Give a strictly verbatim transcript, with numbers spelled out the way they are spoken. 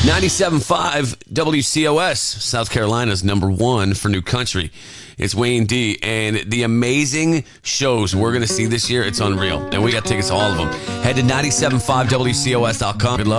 ninety-seven point five W C O S, South Carolina's number one for new country. It's Wayne D. And the amazing shows we're going to see this year, it's unreal. And we got tickets to all of them. Head to nine seven five W C O S dot com. Good luck.